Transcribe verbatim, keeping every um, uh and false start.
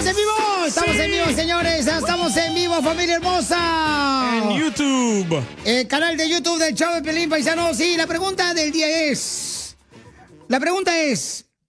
¡Estamos en vivo! ¡Estamos sí. en vivo, señores! ¡Estamos en vivo, familia hermosa! En YouTube. El canal de YouTube del Show de Pelín, paisanos. Sí, la pregunta del día es... La pregunta es...